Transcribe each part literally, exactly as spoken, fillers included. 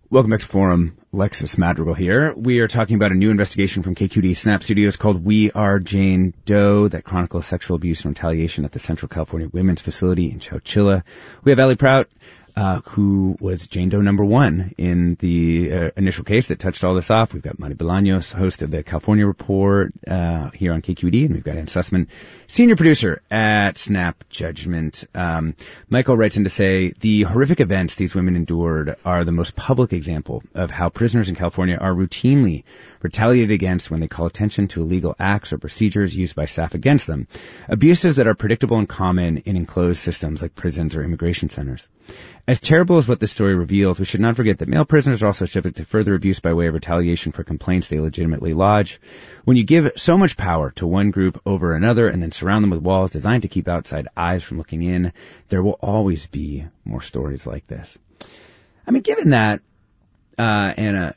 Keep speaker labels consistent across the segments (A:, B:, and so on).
A: Welcome back to Forum. Alexis Madrigal here. We are talking about a new investigation from K Q D Snap Studios called We Are Jane Doe that chronicles sexual abuse and retaliation at the Central California Women's Facility in Chowchilla. We have Allie Prout, uh, who was Jane Doe number one in the uh, initial case that touched all this off. We've got Mari Bolaños, host of the California Report uh, here on K Q D, and we've got Ann Sussman, senior producer at Snap Judgment. Um, Michael writes in to say, the horrific events these women endured are the most public example of how prisoners in California are routinely retaliated against when they call attention to illegal acts or procedures used by staff against them, abuses that are predictable and common in enclosed systems like prisons or immigration centers. As terrible as what this story reveals, we should not forget that male prisoners are also subject to further abuse by way of retaliation for complaints they legitimately lodge. When you give so much power to one group over another and then surround them with walls designed to keep outside eyes from looking in, there will always be more stories like this. I mean, given that, uh, Anna,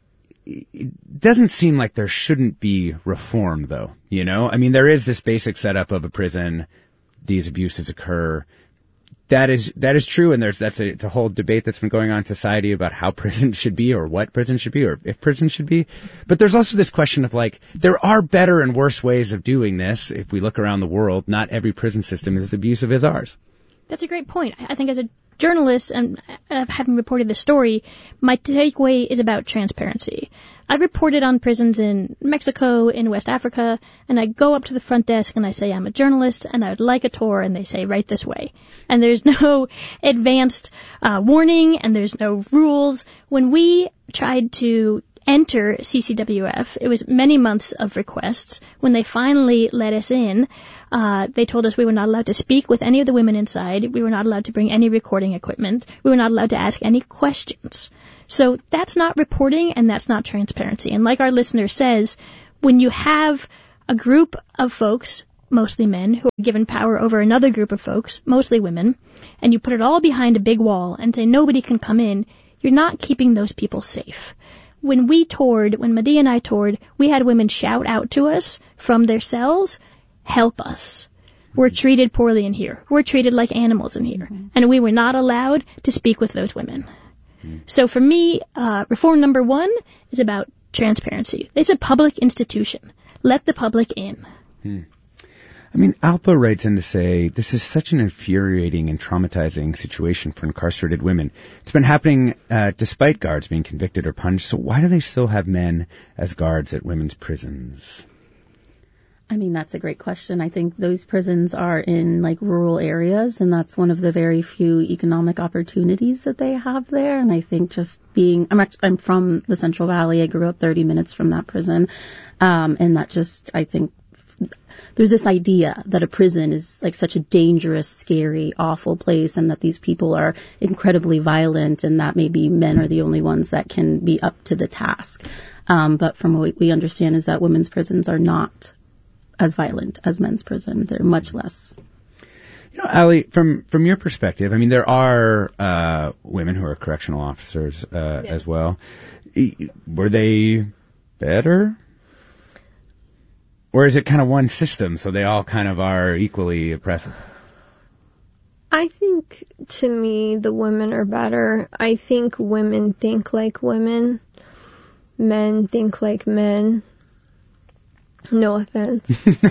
A: it doesn't seem like there shouldn't be reform, though, you know? I mean, there is this basic setup of a prison. These abuses occur. That is that is true, and there's that's a, it's a whole debate that's been going on in society about how prison should be or what prison should be or if prison should be. But there's also this question of, like, there are better and worse ways of doing this. If we look around the world, not every prison system is as abusive as ours.
B: That's a great point. I think as a journalist, and uh, having reported this story, my takeaway is about transparency. I reported on prisons in Mexico, in West Africa, and I go up to the front desk and I say, I'm a journalist and I would like a tour, and they say, right this way. And there's no advanced uh, warning, and there's no rules. When we tried to enter C C W F, it was many months of requests. When they finally let us in, uh, they told us we were not allowed to speak with any of the women inside. We were not allowed to bring any recording equipment. We were not allowed to ask any questions. So that's not reporting, and that's not transparency. And like our listener says, when you have a group of folks, mostly men, who are given power over another group of folks, mostly women, and you put it all behind a big wall and say nobody can come in, you're not keeping those people safe. When we toured, when Medea and I toured, we had women shout out to us from their cells, help us. We're treated poorly in here. We're treated like animals in here. Mm-hmm. And we were not allowed to speak with those women. Mm-hmm. So for me, uh, reform number one is about transparency. It's a public institution. Let the public in.
A: Hmm. I mean, Alpa writes in to say, this is such an infuriating and traumatizing situation for incarcerated women. It's been happening uh, despite guards being convicted or punished, so why do they still have men as guards at women's prisons?
C: I mean, that's a great question. I think those prisons are in, like, rural areas, and that's one of the very few economic opportunities that they have there. And I think just being, I'm actually, I'm from the Central Valley. I grew up thirty minutes from that prison. Um, and that just, I think, there's this idea that a prison is like such a dangerous, scary, awful place, and that these people are incredibly violent, and that maybe men are the only ones that can be up to the task. Um, but from what we understand is that women's prisons are not as violent as men's prison. They're much less.
A: You know, Allie, from, from your perspective, I mean, there are uh, women who are correctional officers uh, yes. as well. Were they better? Or is it kind of one system, so they all kind of are equally oppressive?
D: I think, to me, the women are better. I think women think like women. Men think like men. No offense.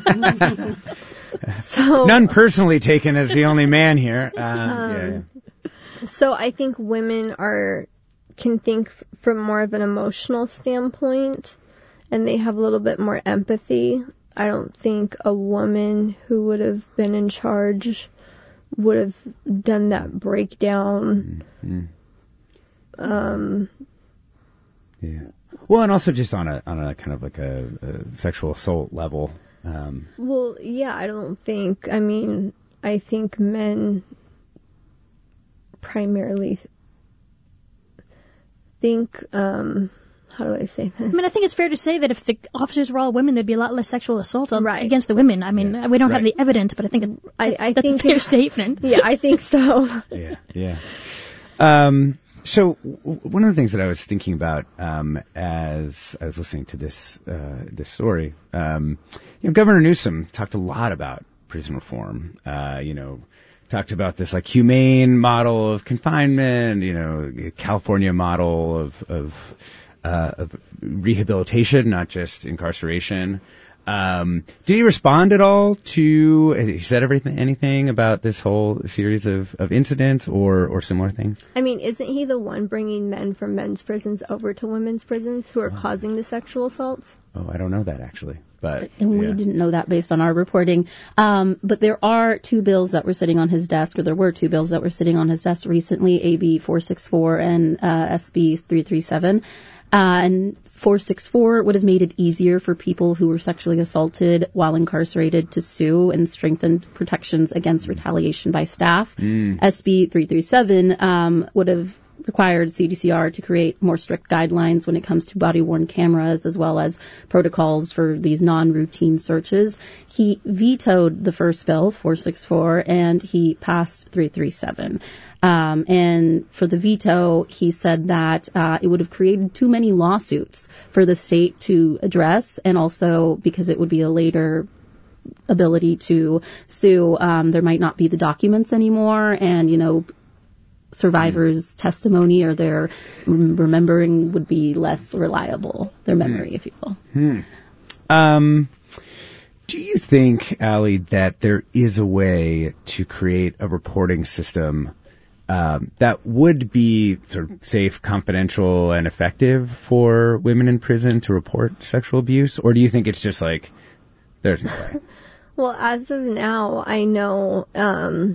D: so
A: None personally taken as the only man here. Uh,
D: um,
A: yeah, yeah.
D: So I think women are can think f- from more of an emotional standpoint, and they have a little bit more empathy. I don't think a woman who would have been in charge would have done that breakdown.
A: Mm-hmm.
D: Um,
A: yeah. Well, and also just on a on a kind of like a, a sexual assault level. Um,
D: well, yeah, I don't think. I mean, I think men primarily think. Um, How do I say this?
B: I mean, I think it's fair to say that if the officers were all women, there'd be a lot less sexual assault
D: right.
B: against the women. I mean,
A: yeah.
B: we don't
A: right.
B: have the evidence, but I think it,
D: I, I
B: that's
D: think
B: a fair
D: it,
B: statement.
D: Yeah, I think so.
A: yeah, yeah. Um, so w- one of the things that I was thinking about um, as I was listening to this uh, this story, um, you know, Governor Newsom talked a lot about prison reform. Uh, you know. talked about this like humane model of confinement, you know, California model of of, uh, of rehabilitation, not just incarceration. Um, did he respond at all to, he said everything, anything about this whole series of, of incidents or, or similar things?
D: I mean, isn't he the one bringing men from men's prisons over to women's prisons who are oh. causing the sexual assaults?
A: Oh, I don't know that actually. But,
C: and we
A: yeah.
C: didn't know that based on our reporting. Um, but there are two bills that were sitting on his desk, or there were two bills that were sitting on his desk recently, A B four sixty-four and uh, S B three thirty-seven. Uh, and four sixty-four would have made it easier for people who were sexually assaulted while incarcerated to sue and strengthened protections against retaliation by staff.
A: Mm.
C: S B three thirty-seven um, would have required C D C R to create more strict guidelines when it comes to body-worn cameras as well as protocols for these non-routine searches. He vetoed the first bill, four sixty-four, and he passed three thirty-seven. Um, and for the veto, he said that uh, it would have created too many lawsuits for the state to address, and also because it would be a later ability to sue, um, there might not be the documents anymore, and, you know, survivors' mm. testimony or their remembering would be less reliable, their memory, mm. if you will.
A: Hmm. Um, do you think, Allie, that there is a way to create a reporting system um, that would be sort of safe, confidential, and effective for women in prison to report sexual abuse? Or do you think it's just like, there's no way?
D: Well, as of now, I know um,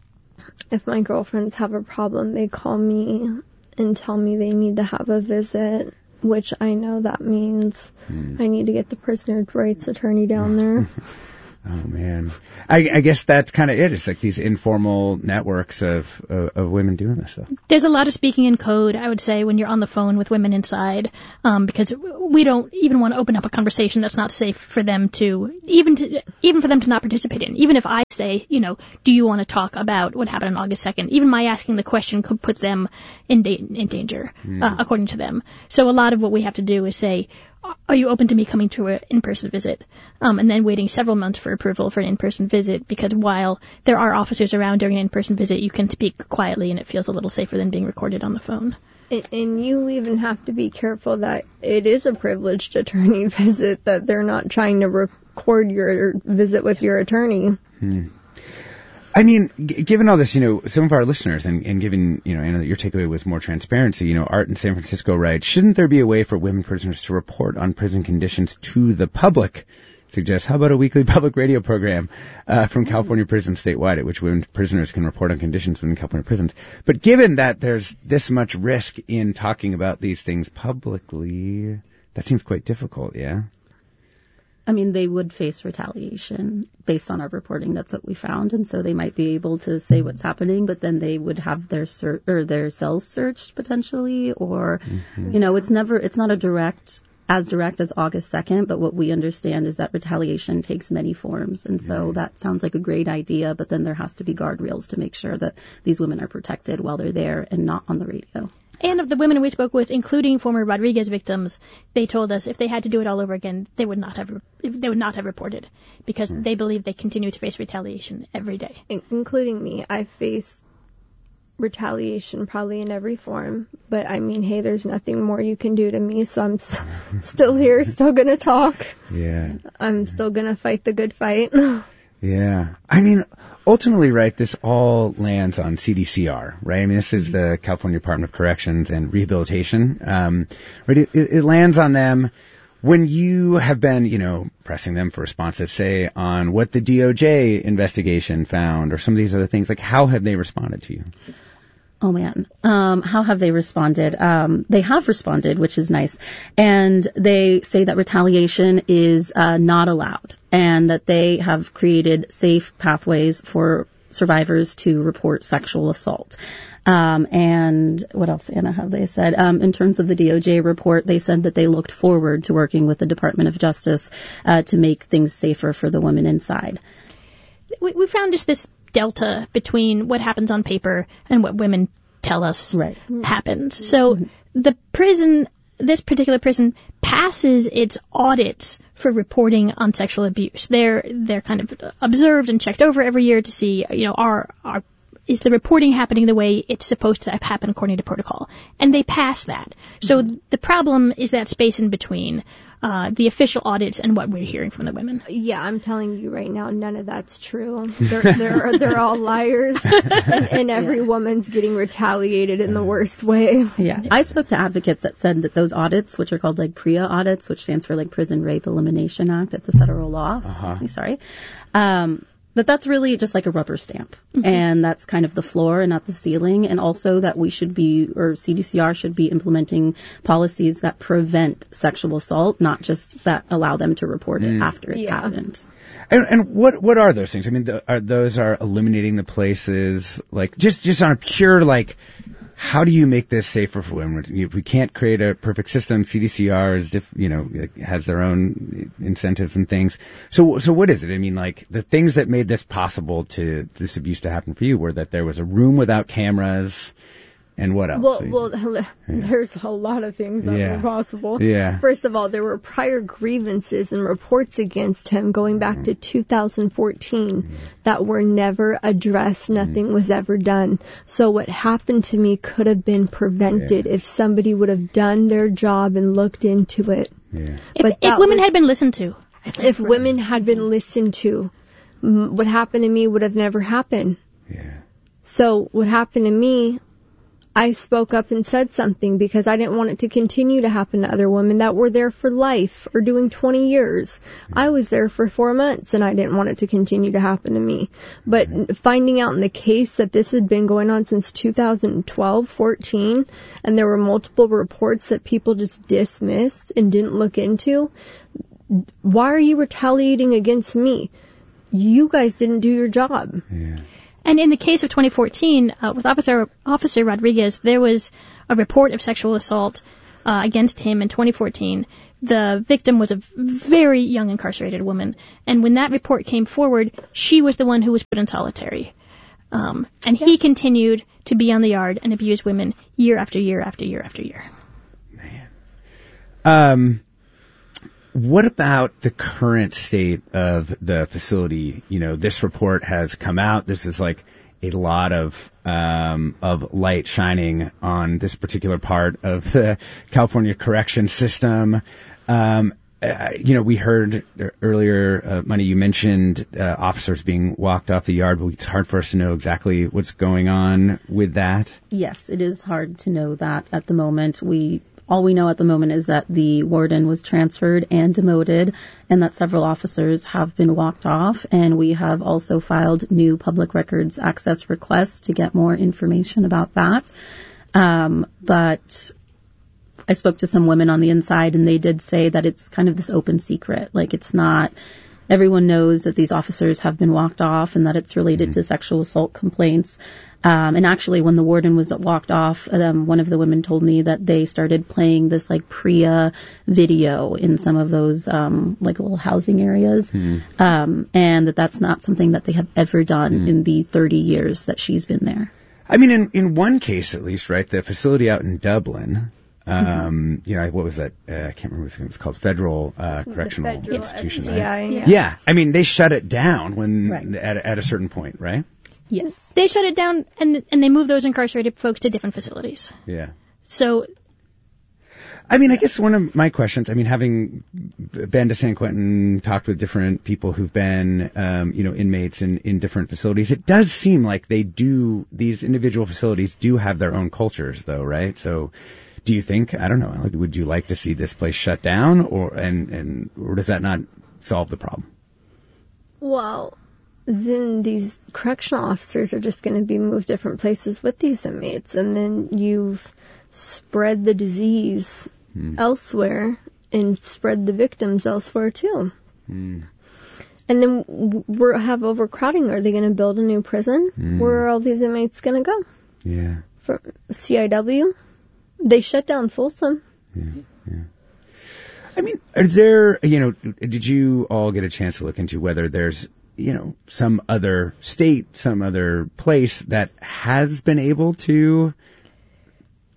D: if my girlfriends have a problem, they call me and tell me they need to have a visit, which I know that means hmm. I need to get the prisoner's rights attorney down there.
A: Oh, man. I, I guess that's kind of it. It's like these informal networks of, of, of women doing this stuff.
B: There's a lot of speaking in code, I would say, when you're on the phone with women inside, um, because we don't even want to open up a conversation that's not safe for them to, even to, even for them to not participate in. Even if I say, you know, do you want to talk about what happened on August second? Even my asking the question could put them in, da- in danger, mm. uh, according to them. So a lot of what we have to do is say, are you open to me coming to an in-person visit? Um, and then waiting several months for approval for an in-person visit, because while there are officers around during an in-person visit, you can speak quietly and it feels a little safer than being recorded on the phone.
D: And, and you even have to be careful that it is a privileged attorney visit, that they're not trying to record your visit with your attorney.
A: Hmm. I mean, g- given all this, you know, some of our listeners, and, and given, you know, Anna, that your takeaway was more transparency, you know, Art in San Francisco writes, shouldn't there be a way for women prisoners to report on prison conditions to the public? Suggests, how about a weekly public radio program uh, from California prisons statewide, at which women prisoners can report on conditions within California prisons? But given that there's this much risk in talking about these things publicly, that seems quite difficult, yeah?
C: I mean, they would face retaliation based on our reporting. That's what we found. And so they might be able to say what's happening, but then they would have their ser- or their cells searched potentially, or, mm-hmm. you know, it's never, it's not a direct, as direct as August second, but what we understand is that retaliation takes many forms. And so that sounds like a great idea, but then there has to be guardrails to make sure that these women are protected while they're there and not on the radio.
B: And of the women we spoke with, including former Rodriguez victims, they told us if they had to do it all over again, they would not have they would not have reported, because mm. they believe they continue to face retaliation every day.
D: In- including me. I face retaliation probably in every form. But, I mean, hey, there's nothing more you can do to me, so I'm s- still here, still going to talk.
A: Yeah.
D: I'm yeah. still going to fight the good fight.
A: Yeah. I mean, ultimately, right, this all lands on C D C R, right? I mean, this is the California Department of Corrections and Rehabilitation. Um, right? It, it lands on them. When you have been, you know, pressing them for responses, say, on what the D O J investigation found or some of these other things, like, how have they responded to you?
C: Oh, man. Um, how have they responded? Um, they have responded, which is nice. And they say that retaliation is uh, not allowed, and that they have created safe pathways for survivors to report sexual assault. Um, and what else, Anna, have they said? Um, in terms of the D O J report, they said that they looked forward to working with the Department of Justice uh, to make things safer for the women inside.
B: We, we found just this delta between what happens on paper and what women tell us
C: right.
B: happens. So mm-hmm. the prison this particular prison passes its audits for reporting on sexual abuse. They're they're kind of observed and checked over every year to see, you know, are are is the reporting happening the way it's supposed to happen according to protocol? And they pass that. So mm-hmm. the problem is that space in between uh, the official audits and what we're hearing from the women.
D: Yeah, I'm telling you right now, none of that's true. They're they're, they're all liars, and, and every yeah. woman's getting retaliated in the worst way.
C: Yeah, I spoke to advocates that said that those audits, which are called like PREA audits, which stands for like Prison Rape Elimination Act, it's a federal law.
A: Uh-huh.
C: Excuse me, sorry. Um, But that's really just like a rubber stamp. Mm-hmm. And that's kind of the floor and not the ceiling. And also that we should be, or C D C R should be implementing policies that prevent sexual assault, not just that allow them to report it mm. after it's yeah. happened.
A: And, and what what are those things? I mean, the, are those are eliminating the places, like just, just on a pure, like, how do you make this safer for women? If we can't create a perfect system, C D C R is, diff, you know, has their own incentives and things. So, so what is it? I mean, like the things that made this possible to this abuse to happen for you were that there was a room without cameras. And what else?
D: Well, well, yeah. there's a lot of things that
A: yeah.
D: were possible.
A: Yeah.
D: First of all, there were prior grievances and reports against him going back mm. to two thousand fourteen mm. that were never addressed. Nothing mm. was ever done. So what happened to me could have been prevented yeah. if somebody would have done their job and looked into it.
A: Yeah.
B: But if, if women was, had been listened to.
D: If right. women had been listened to, what happened to me would have never happened.
A: Yeah.
D: So what happened to me, I spoke up and said something because I didn't want it to continue to happen to other women that were there for life or doing twenty years. I was there for four months and I didn't want it to continue to happen to me. But finding out in the case that this had been going on since two thousand twelve, fourteen, and there were multiple reports that people just dismissed and didn't look into, why are you retaliating against me? You guys didn't do your job.
A: Yeah.
B: And in the case of twenty fourteen, uh, with Officer, Officer Rodriguez, there was a report of sexual assault uh, against him in twenty fourteen. The victim was a very young incarcerated woman. And when that report came forward, she was the one who was put in solitary. Um, and he continued to be on the yard and abuse women year after year after year after year.
A: Man. Um... What about the current state of the facility? You know, this report has come out. This is like a lot of um, of light shining on this particular part of the California correction system. Um, uh, you know, we heard earlier, uh, Money, you mentioned uh, officers being walked off the yard, but it's hard for us to know exactly what's going on with that.
C: Yes, it is hard to know that at the moment. We All we know at the moment is that the warden was transferred and demoted and that several officers have been walked off. And we have also filed new public records access requests to get more information about that. Um, but I spoke to some women on the inside and they did say that it's kind of this open secret. Like it's not, everyone knows that these officers have been walked off and that it's related mm-hmm. to sexual assault complaints. Um, and actually, when the warden was walked off, um, one of the women told me that they started playing this like PREA video in some of those um, like little housing areas, mm. um, and that that's not something that they have ever done mm. in the thirty years that she's been there.
A: I mean, in in one case at least, right? The facility out in Dublin. Um, mm-hmm. you know, what was that? Uh, I can't remember what it was called. Federal uh, Correctional
D: Federal
A: Institution,
D: right?
A: Yeah.
D: Yeah.
A: yeah. I mean, they shut it down when
C: right.
A: at at a certain point, right?
C: Yes.
B: They shut it down and and they moved those incarcerated folks to different facilities.
A: Yeah.
B: So,
A: I mean, I guess one of my questions, I mean, having been to San Quentin, talked with different people who've been, um, you know, inmates in, in different facilities, it does seem like they do, these individual facilities do have their own cultures though, right? So do you think, I don't know, would you like to see this place shut down or, and, and, or does that not solve the problem?
D: Well, then these correctional officers are just going to be moved different places with these inmates. And then you've spread the disease mm. elsewhere and spread the victims elsewhere too. Mm. And then we have overcrowding. Are they going to build a new prison? Mm. Where are all these inmates going to go?
A: Yeah.
D: For C I W? They shut down Folsom.
A: Yeah, yeah. I mean, are there, you know, did you all get a chance to look into whether there's, you know, some other state, some other place that has been able to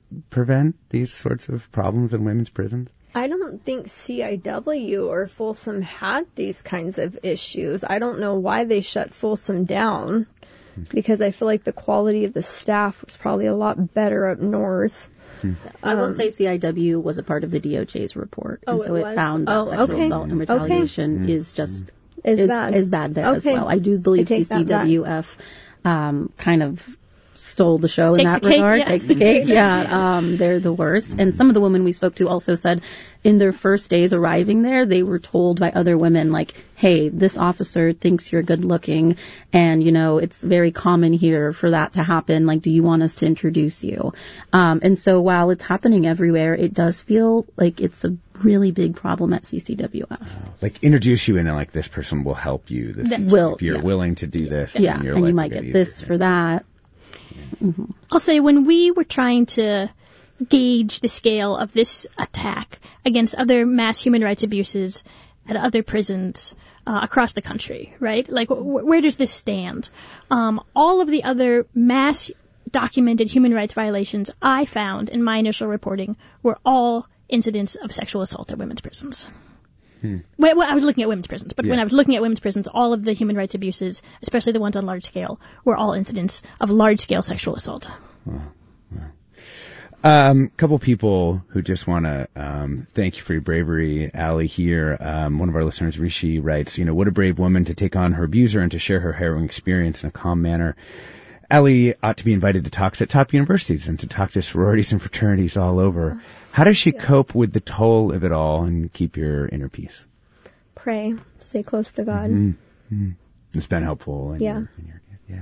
A: prevent these sorts of problems in women's prisons?
D: I don't think C I W or Folsom had these kinds of issues. I don't know why they shut Folsom down, because I feel like the quality of the staff was probably a lot better up north.
C: Hmm. I will um, say C I W was a part of the D O J's report, and
D: oh,
C: so
D: it,
C: it found that
D: oh,
C: sexual
D: okay.
C: assault and retaliation
A: okay.
C: is just
D: is,
C: is
D: bad.
C: is bad there
D: okay.
C: as well. I do believe I C C W F um, kind of stole the show
B: takes
C: in that
B: the cake,
C: regard,
B: yeah.
C: takes the cake. Yeah, um, they're the worst. And some of the women we spoke to also said in their first days arriving there, they were told by other women, like, hey, this officer thinks you're good looking, and, you know, it's very common here for that to happen. Like, do you want us to introduce you? Um, and so while it's happening everywhere, it does feel like it's a really big problem at C C W F.
A: Like, introduce you in, and like, this person will help you. This,
C: will,
A: if you're
C: yeah.
A: willing to do this,
C: yeah,
A: then
C: and
A: life
C: you might get this for that.
B: Mm-hmm. I'll say when we were trying to gauge the scale of this attack against other mass human rights abuses at other prisons uh, across the country, right? Like, wh- where does this stand? Um, all of the other mass documented human rights violations I found in my initial reporting were all incidents of sexual assault at women's prisons. Hmm. Well, well, I was looking at women's prisons, but yeah. when I was looking at women's prisons, all of the human rights abuses, especially the ones on large scale, were all incidents of large-scale sexual assault.
A: Wow. Wow. Um, couple people who just want to um, thank you for your bravery. Allie here, um, one of our listeners, Rishi, writes, you know, what a brave woman to take on her abuser and to share her harrowing experience in a calm manner. Allie ought to be invited to talks at top universities and to talk to sororities and fraternities all over. How does she yeah. cope with the toll of it all and keep your inner peace?
D: Pray. Stay close to God.
A: Mm-hmm. Mm-hmm. It's been helpful. In
D: yeah.
A: Your, in your, yeah.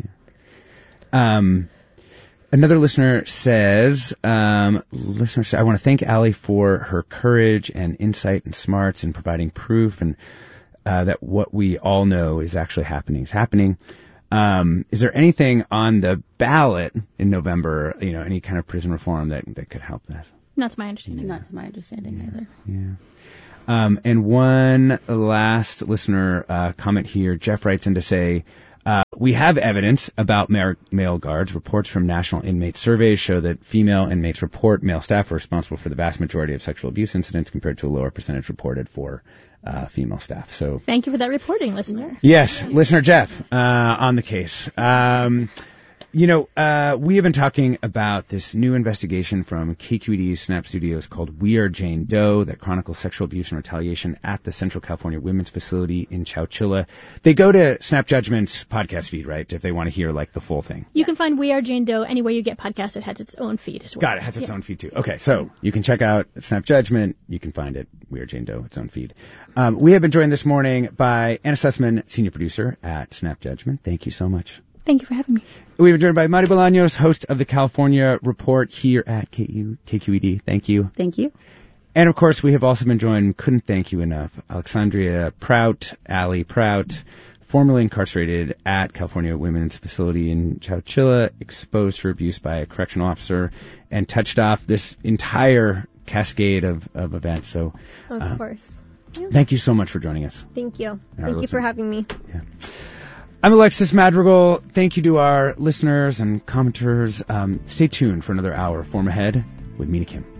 A: Yeah. Um, another listener says, um, listener says, I want to thank Allie for her courage and insight and smarts in providing proof and uh, that what we all know is actually happening is happening. Um, is there anything on the ballot in November, you know, any kind of prison reform that, that could help that?
B: Not to my understanding.
C: Yeah. Not to my understanding
A: yeah.
C: either.
A: Yeah. Um, and one last listener uh, comment here. Jeff writes in to say, uh, we have evidence about ma- male guards. Reports from national inmate surveys show that female inmates report male staff are responsible for the vast majority of sexual abuse incidents compared to a lower percentage reported for uh, female staff. So
B: thank you for that reporting, listener.
A: Yes, listener Jeff, uh, on the case. Um, You know, uh, we have been talking about this new investigation from K Q E D's Snap Studios called We Are Jane Doe that chronicles sexual abuse and retaliation at the Central California Women's Facility in Chowchilla. They go to Snap Judgment's podcast feed, right, if they want to hear, like, the full thing.
B: You can find We Are Jane Doe anywhere you get podcasts. It has its own feed as well.
A: Got it. It has its
B: yeah.
A: own feed, too. Okay, so you can check out Snap Judgment. You can find it, We Are Jane Doe, its own feed. Um, we have been joined this morning by Anna Sussman, senior producer at Snap Judgment. Thank you so much.
B: Thank you for having me.
A: We've been joined by Mari Bolaños, host of the California Report here at K Q E D. Thank you.
C: Thank you.
A: And, of course, we have also been joined, couldn't thank you enough, Alexandria Prout, Allie Prout, formerly incarcerated at California Women's Facility in Chowchilla, exposed for abuse by a correctional officer, and touched off this entire cascade of, of events. So,
D: Of
A: uh,
D: course. Yeah.
A: Thank you so much for joining us.
D: Thank you.
A: Thank
D: you listeners. for having me.
A: Yeah. I'm Alexis Madrigal. Thank you to our listeners and commenters. Um, stay tuned for another hour of Form Ahead with Mina Kim.